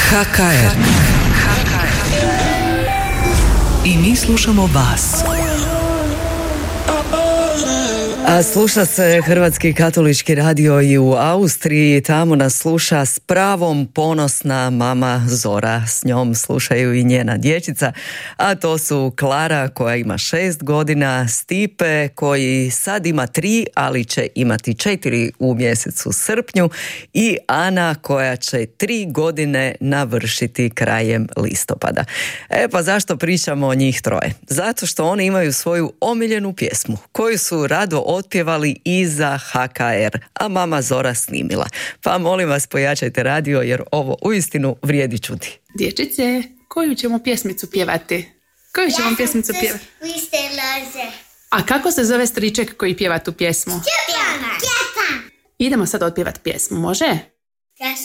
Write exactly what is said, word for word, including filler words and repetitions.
ha ka er. I mi slušamo vas. A sluša se Hrvatski katolički radio i u Austriji, tamo nas sluša s pravom ponosna mama Zora, s njom slušaju i njena dječica, a to su Klara koja ima šest godina, Stipe koji sad ima tri, ali će imati četiri u mjesecu srpnju i Ana koja će tri godine navršiti krajem listopada. E pa zašto pričamo o njih troje? Zato što oni imaju svoju omiljenu pjesmu koju su rado otpjevali i za ha ka er, a mama Zora snimila. Pa molim vas pojačajte radio jer ovo uistinu vrijedi čuti. Dječice, koju ćemo pjesmicu pjevati? Koju ćemo Ja pjesmicu sam pjevati? Vi ste loze. A kako se zove striček koji pjeva tu pjesmu? Stjepan. Stjepan. Idemo sad otpjevati pjesmu, može? Ja